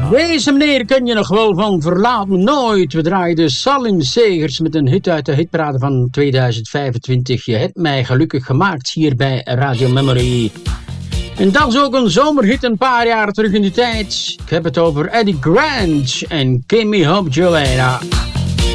Deze meneer ken je nog wel van Verlaat Me Nooit. We draaiden Salim Segers met een hit uit de hitparade van 2025. Je hebt mij gelukkig gemaakt hier bij Radio Memory. En dat is ook een zomerhit een paar jaar terug in de tijd. Ik heb het over Eddie Grant en Kimmy Hope Joanna.